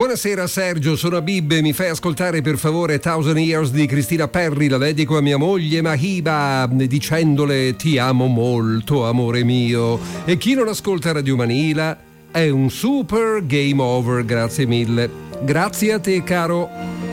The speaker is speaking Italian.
Buonasera Sergio, sono Abib, mi fai ascoltare per favore Thousand Years di Christina Perri, la dedico a mia moglie Mahiba dicendole ti amo molto amore mio. E chi non ascolta Radio Manila è un super game over, grazie mille. Grazie a te caro.